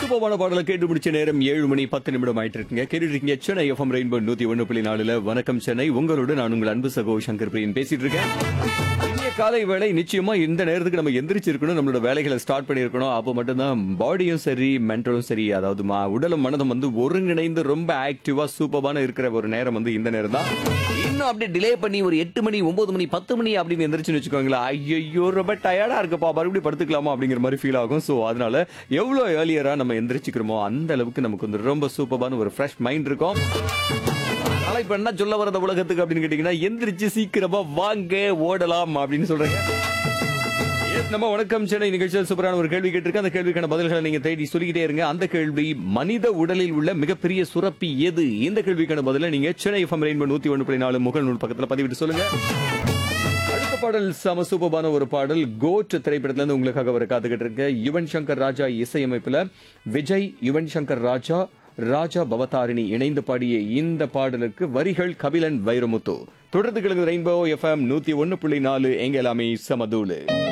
சூப்பரான பாடலை கேட்டு முடிச்ச நேரம் 7:10 ஆயிட்டு இருக்குங்க. கேட்டுட்டு இருக்கீங்க சென்னை எஃப்எம் ரெயின்போ 101.4. வணக்கம் சென்னை. உங்களோட நான் உங்கள் அன்பு சகோ சங்கர் பிரியன் பேசிட்டு இருக்கேன். இந்திய காலை வேலை நிச்சயமா இந்த நேரத்துக்கு நம்ம எந்திரிச்சிருக்கணும், நம்மளோட வேலைகளை ஸ்டார்ட் பண்ணிருக்கணும். அப்போ மட்டும்தான் பாடியும் சரி மென்டலும் சரி, அதாவது உடலும் மனதும் ஒருங்கிணைந்து ரொம்ப ஆக்டிவா சூப்பரான இருக்கிற ஒரு நேரம் இந்த நேரம் தான். இன்னும் அப்படியே டிலே பண்ணி ஒரு 8 மணி 9 மணி 10 மணி அப்படின்னு எந்திரிச்சுன்னு வச்சுக்கோங்களேன், ஐயோ ரொம்ப டயர்டா இருக்குப்பா, மறுபடியும் படுத்துக்கலாமா அப்படிங்கிற மாதிரி ஃபீல் ஆகும். ஸோ அதனால எவ்வளோ ஏர்லியரா நம்ம எந்திரிச்சுக்கிறோமோ அந்த அளவுக்கு நமக்கு ரொம்ப சூப்பரான ஒரு ஃப்ரெஷ் மைண்ட் இருக்கும். அதனால இப்ப என்ன சொல்ல வரத உலகத்துக்கு அப்படின்னு கேட்டீங்கன்னா, எந்திரிச்சு சீக்கிரமா வாங்க ஓடலாம் அப்படின்னு சொல்றேன். நம்ம வணக்கம் சென்னை நிகழ்ச்சியில் சூப்பரான ஒரு கேள்வி கேட்டிருக்கேன். அந்த கேள்விக்கான பதில்களை நீங்க தேடி சொல்லிக்கிட்டே இருங்க. அந்த கேள்வி, மனித உடலில் உள்ள மிகப்பெரிய சுரப்பி எது? இந்த கேள்விக்கான பதில நீங்க சென்னை எஃப்எம் ரெயின்போ 101.4 முகநூல் பக்கத்துல பதிவிட்டு சொல்லுங்க. அடுத்த பாடல் சம சூப்பரான ஒரு பாடல். கோட் திரைப்படத்துல இருந்து உங்களுக்காக வர காத்துக்கிட்டு இருக்கு. யுவன் சங்கர் ராஜா இசையமைப்புல விஜய், யுவன் சங்கர் ராஜா, ராஜா பவதாரிணி இணைந்து பாடிய இந்த பாடலுக்கு வரிகள் கபிலன் வைரமுத்து. தொடர்ந்து கிழங்கு ரெயின்போ எஃப்எம் 101.4 எங்க எல்லாமே சமதூளு.